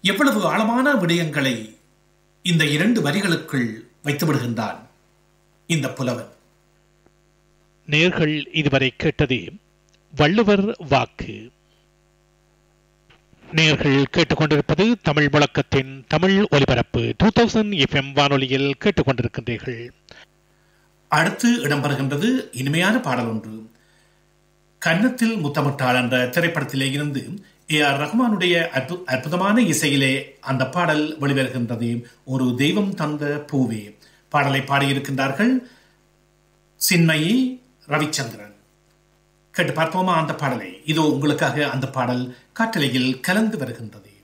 எவ்வளவு ஆழமான விடயங்களை இந்த இரண்டு வரிகளுக்குள் வைத்துவிடுகின்றான் இந்த புலவன். நேர்கள் இதுவரை கேட்டது வள்ளுவர் வாக்கு. நேர்கள் கேட்டுக்கொண்டிருப்பது தமிழ் முழக்கத்தின் தமிழ் ஒலிபரப்பு 2000 FM வானொலியில் கேட்டுக்கொண்டிருக்கின்றீர்கள். அடுத்து இடம்பெறுகின்றது இனிமையான பாடல் ஒன்று. கன்னத்தில் முத்தமிட்டாள் என்ற திரைப்படத்திலே இருந்து AR ரஹ்மானுடைய அற்புதமான இசையிலே அந்த பாடல் வெளிவருகின்றது. ஒரு தெய்வம் தந்த பூவே. பாடலை பாடியிருக்கின்றார்கள் சின்மயி, ரவிச்சந்திரன். கேட்டு பார்ப்போமா அந்த பாடலை? இதோ உங்களுக்காக அந்த பாடல் காற்றலையில் கலந்து வருகின்றது.